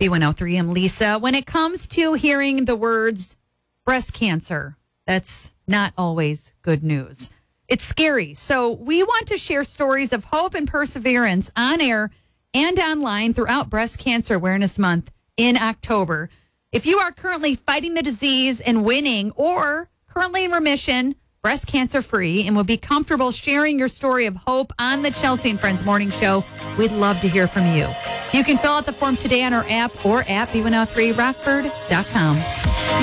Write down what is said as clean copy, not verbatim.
B103, I'm Lisa. When it comes to hearing the words breast cancer, that's not always good news. It's scary. So we want to share stories of hope and perseverance on air and online throughout Breast Cancer Awareness Month in October. If you are currently fighting the disease and winning, or currently in remission, breast cancer free, and will be comfortable sharing your story of hope on the Chelsea and Friends Morning Show, we'd love to hear from you. You can fill out the form today on our app or at B103Rockford.com.